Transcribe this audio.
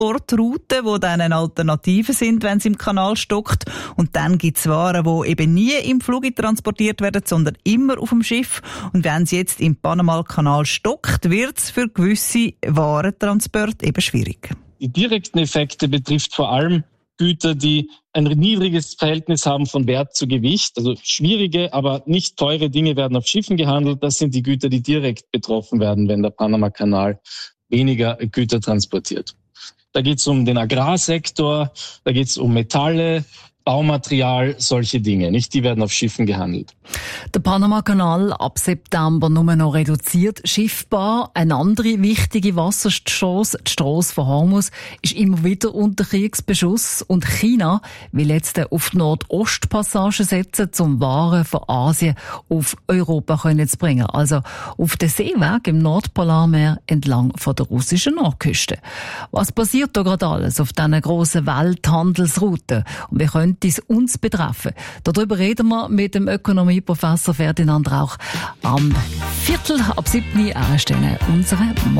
Transportrouten, die dann eine Alternative sind, wenn es im Kanal stockt. Und dann gibt es Waren, die eben nie im Flug transportiert werden, sondern immer auf dem Schiff. Und wenn es jetzt im Panama-Kanal stockt, wird es für gewisse Warentransporte eben schwierig. Die direkten Effekte betrifft vor allem Güter, die ein niedriges Verhältnis haben von Wert zu Gewicht. Also schwierige, aber nicht teure Dinge werden auf Schiffen gehandelt. Das sind die Güter, die direkt betroffen werden, wenn der Panama-Kanal weniger Güter transportiert. Da geht es um den Agrarsektor, da geht es um Metalle, Baumaterial, solche Dinge, nicht? Die werden auf Schiffen gehandelt. Der Panama-Kanal ab September nur noch reduziert schiffbar. Eine andere wichtige Wasserstrasse, die Strasse von Hormuz, ist immer wieder unter Kriegsbeschuss. Und China will jetzt auf die Nordostpassage setzen, um Waren von Asien auf Europa zu bringen. Also auf den Seeweg im Nordpolarmeer entlang von der russischen Nordküste. Was passiert da gerade alles auf diesen grossen Welthandelsrouten? Und wie könnte es uns betreffen? Darüber reden wir mit dem Ökonomieprofessor Ferdinand Rauch am 7:15 unsere